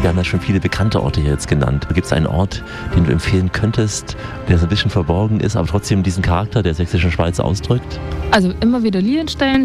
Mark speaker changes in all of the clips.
Speaker 1: Wir haben ja schon viele bekannte Orte hier jetzt genannt. Gibt es einen Ort, den du empfehlen könntest, der so ein bisschen verborgen ist, aber trotzdem diesen Charakter der sächsischen Schweiz ausdrückt?
Speaker 2: Also immer wieder Lilienstein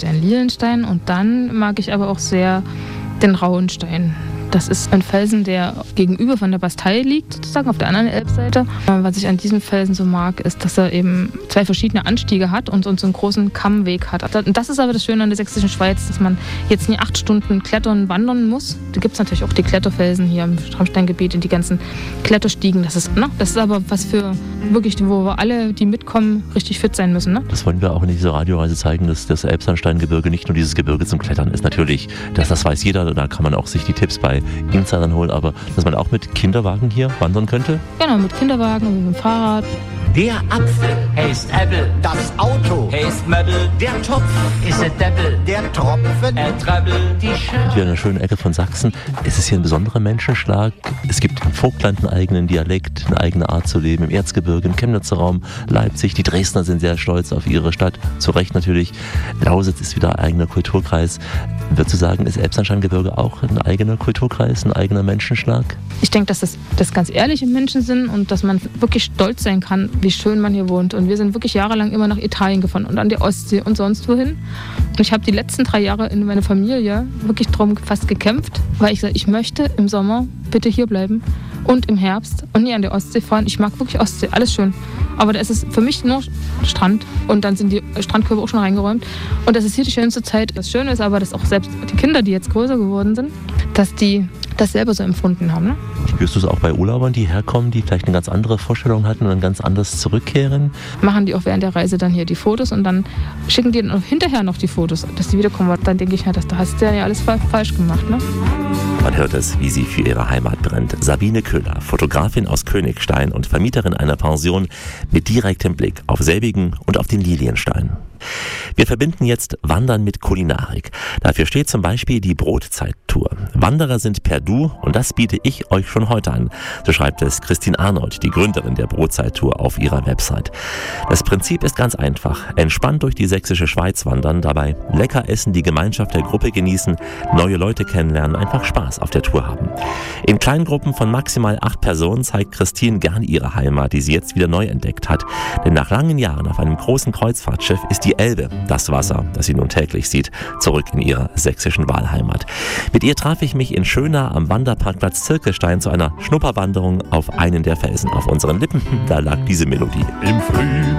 Speaker 2: und dann mag ich aber auch sehr den Rauenstein. Das ist ein Felsen, der gegenüber von der Bastei liegt, sozusagen auf der anderen Elbseite. Was ich an diesem Felsen so mag, ist, dass er eben 2 verschiedene Anstiege hat und so einen großen Kammweg hat. Und das ist aber das Schöne an der sächsischen Schweiz, dass man jetzt nie 8 Stunden klettern, wandern muss. Da gibt es natürlich auch die Kletterfelsen hier im Traunsteingebiet und die ganzen Kletterstiegen. Das ist aber was für wirklich, wo wir alle, die mitkommen, richtig fit sein müssen. Ne?
Speaker 1: Das wollen wir auch in dieser Radioreise zeigen, dass das Elbsandsteingebirge nicht nur dieses Gebirge zum Klettern ist. Natürlich, das weiß jeder, da kann man auch sich die Tipps bei Insidern holen, aber dass man auch mit Kinderwagen hier wandern könnte?
Speaker 2: Genau, mit Kinderwagen und mit dem Fahrrad.
Speaker 3: Der Apfel heißt Äppel, das Auto heißt Möbel, der Topf ist ein Deppel, der Tropfen, Trebbel, die Schirm.
Speaker 1: Hier in einer schönen Ecke von Sachsen. Ist es hier ein besonderer Menschenschlag? Es gibt im Vogtland einen eigenen Dialekt, eine eigene Art zu leben, im Erzgebirge, im Chemnitzer Raum, Leipzig. Die Dresdner sind sehr stolz auf ihre Stadt, zu Recht natürlich. Lausitz ist wieder ein eigener Kulturkreis. Würdest du sagen, ist Elbsandsteingebirge auch ein eigener Kulturkreis, ein eigener Menschenschlag?
Speaker 2: Ich denke, dass das ganz ehrliche Menschen sind und dass man wirklich stolz sein kann, wie schön man hier wohnt. Und wir sind wirklich jahrelang immer nach Italien gefahren und an die Ostsee und sonst wohin. Und ich habe die letzten 3 Jahre in meiner Familie wirklich drum fast gekämpft, weil ich sage, ich möchte im Sommer bitte hier bleiben und im Herbst und nie an die Ostsee fahren. Ich mag wirklich Ostsee, alles schön. Aber da ist es für mich nur Strand und dann sind die Strandkörbe auch schon reingeräumt. Und das ist hier die schönste Zeit. Das Schöne ist aber, dass auch selbst die Kinder, die jetzt größer geworden sind, dass die das selber so empfunden haben. Ne?
Speaker 1: Spürst du es auch bei Urlaubern, die herkommen, die vielleicht eine ganz andere Vorstellung hatten und dann ganz anders zurückkehren?
Speaker 2: Machen die auch während der Reise dann hier die Fotos und dann schicken die dann hinterher noch die Fotos, dass die wiederkommen. Dann denke ich, da hast du ja alles falsch gemacht. Ne?
Speaker 1: Man hört es, wie sie für ihre Heimat brennt. Sabine Köhler, Fotografin aus Königstein und Vermieterin einer Pension mit direktem Blick auf selbigen und auf den Lilienstein. Wir verbinden jetzt Wandern mit Kulinarik. Dafür steht zum Beispiel die Brotzeit-Tour. Wanderer sind per Du und das biete ich euch schon heute an. So schreibt es Christine Arnold, die Gründerin der Brotzeit-Tour, auf ihrer Website. Das Prinzip ist ganz einfach. Entspannt durch die sächsische Schweiz wandern, dabei lecker essen, die Gemeinschaft der Gruppe genießen, neue Leute kennenlernen, einfach Spaß auf der Tour haben. In Kleingruppen von maximal 8 Personen zeigt Christine gern ihre Heimat, die sie jetzt wieder neu entdeckt hat. Denn nach langen Jahren auf einem großen Kreuzfahrtschiff ist die Elbe, das Wasser, das sie nun täglich sieht, zurück in ihre sächsischen Wahlheimat. Mit ihr traf ich mich in Schöna am Wanderparkplatz Zirkelstein zu einer Schnupperwanderung auf einen der Felsen. Auf unseren Lippen, da lag diese Melodie. Im Frühling